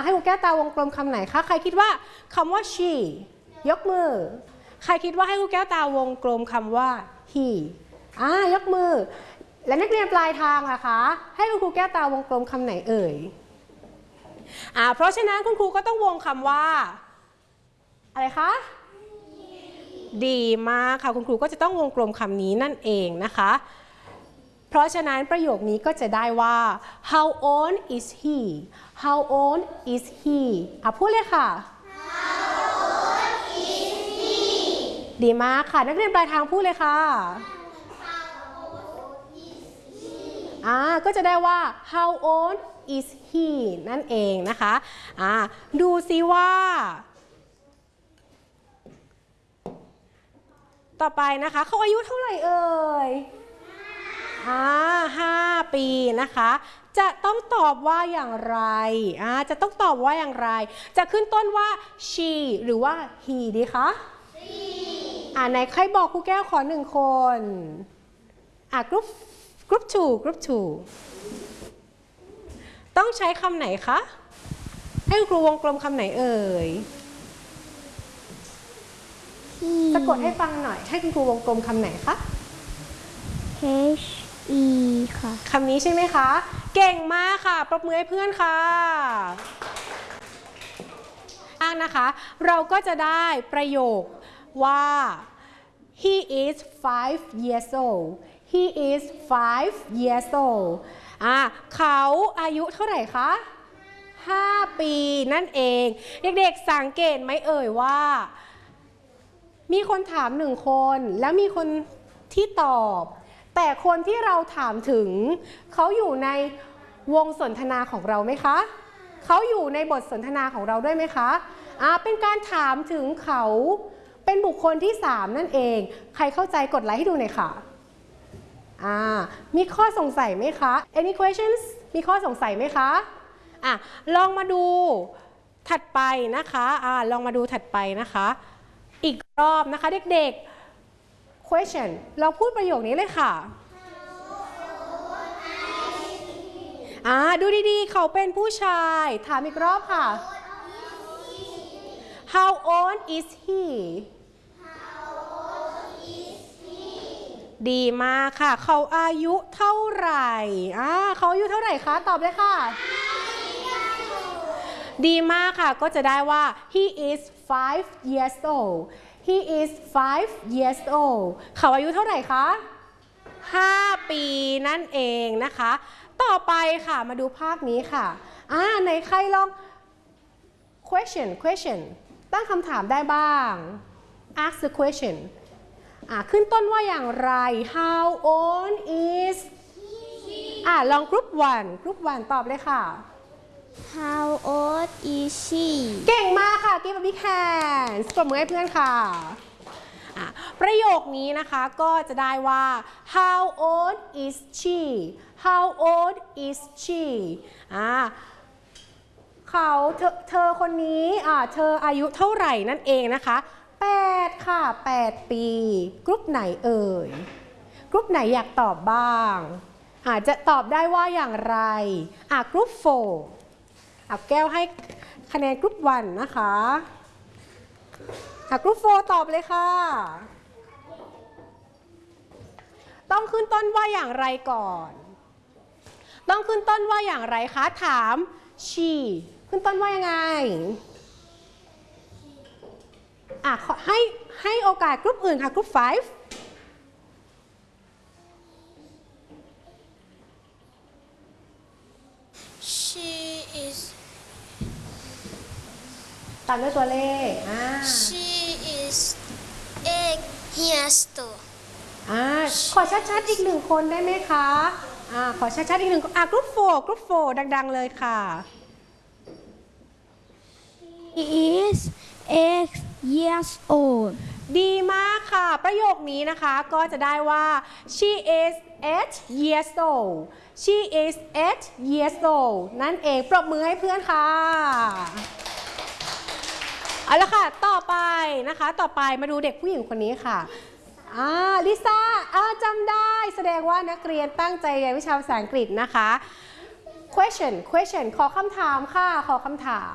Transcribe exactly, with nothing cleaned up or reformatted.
ให้ครูแก้วตาวงกลมคำไหนคะใครคิดว่าคำว่า she ยกมือใครคิดว่าให้ครูแก้วตาวงกลมคำว่า he อ่ายกมือและนักเรียนปลายทางล่ะคะให้คุณครูแก้วตาวงกลมคำไหนเอ่ยอ่าเพราะฉะนั้นคุณครูก็ต้องวงคำว่าอะไรคะดีมากค่ะคุณครูก็จะต้องวงกลมคำนี้นั่นเองนะคะเพราะฉะนั้นประโยคนี้ก็จะได้ว่า how old is he how old is he อ่ะพูดเลยค่ะ how old is he ดีมากค่ะนักเรียนปลายทางพูดเลยค่ะอ่าก็จะได้ว่า how old is he นั่นเองนะคะอ่าดูซิว่าต่อไปนะคะเขาอายุเท่าไหร่เอ่ยอ่าห้าปีนะคะจะต้องตอบว่าอย่างไรอ่าจะต้องตอบว่าอย่างไรจะขึ้นต้นว่า she หรือว่า he ดีคะอ่าไหนใครบอกครูแก้วขอหนึ่งคนอ่ากรุ๊ปกรุ๊ปทูกรุ๊ปทูต้องใช้คำไหนคะให้ครูวงกลมคำไหนเอ่ยสะกดให้ฟังหน่อยให้คุณครูวงกลมคำไหนคะ H E ค่ะคำนี้ใช่ไหมคะเก่งมากค่ะปรบมือให้เพื่อนค่ะอ้างนะคะเราก็จะได้ประโยคว่า he is five years old he is five years old อ่ะเขาอายุเท่าไหร่คะห้าปีนั่นเองเด็กๆสังเกตไหมเอ่ยว่ามีคนถามหนึ่งคนแล้วมีคนที่ตอบแต่คนที่เราถามถึงเขาอยู่ในวงสนทนาของเราไหมคะเขาอยู่ในบทสนทนาของเราด้วยไหมคะอ่าเป็นการถามถึงเขาเป็นบุคคลที่สามนั่นเองใครเข้าใจกดไลค์ให้ดูหน่อยค่ะอ่ามีข้อสงสัยไหมคะ any questions มีข้อสงสัยไหมคะอ่ะลองมาดูถัดไปนะคะอ่าลองมาดูถัดไปนะคะอีกรอบนะคะเด็กๆ question เราพูดประโยคนี้เลยค่ะอ่าดูดีๆเขาเป็นผู้ชายถามอีกรอบค่ะ how old is he ดีมากค่ะเขาอายุเท่าไหร่อ่าเขาอายุเท่าไหร่คะตอบเลยค่ะดีมากค่ะก็จะได้ว่า he is five years old he is five years old เขาอายุเท่าไหร่คะห้าปีนั่นเองนะคะต่อไปค่ะมาดูภาพนี้ค่ะอ่าไหนใครลอง question question ตั้งคำถามได้บ้าง ask the question อ่าขึ้นต้นว่าอย่างไร how old is อ่าลอง group one group one ตอบเลยค่ะ How old is she เก่งมากค่ะ give a big hand ปรบมือให้เพื่อนค่ะประโยคนี้นะคะก็จะได้ว่า how old is she how old is she อ่าเขาเธอเธอคนนี้อ่าเธออายุเท่าไหร่นั่นเองนะคะแปดค่ะแปดปีกรุ๊ปไหนเอ่ยกรุ๊ปไหนอยากตอบบ้างอาจจะตอบได้ว่าอย่างไรอ่ากรุ๊ปโฟร์อ่ะแก้วให้คะแนนกรุ๊ปวันนะคะอ่ะกรุ๊ปโฟร์ตอบเลยค่ะต้องขึ้นต้นว่าอย่างไรก่อนต้องขึ้นต้นว่าอย่างไรคะถาม she ขึ้นต้นว่ายังไงอ่ะให้ให้โอกาสกรุ๊ปอื่นค่ะกรุ๊ปfive She is ตามด้วยตัวเลขอ่า She is eight years old อ่าขอชัดๆอีกหนึ่งคนได้ไหมคะอ่าขอชัดๆอีกหนึ่งอ่ากรุ๊ปโฟร์กรุ๊ปโฟร์ดังๆเลยค่ะ She is eight years old ดีมากค่ะประโยคนี้นะคะก็จะได้ว่า she is eight years old she is eight years old นั่นเองปรบมือให้เพื่อนค่ะเอาละค่ะต่อไปนะคะต่อไปมาดูเด็กผู้หญิงคนนี้ค่ะอ่าลิซ่าอ่าจำได้แสดงว่านักเรียนตั้งใจเรียนวิชาภาษาอังกฤษนะคะ question question ขอคำถามค่ะขอคำถาม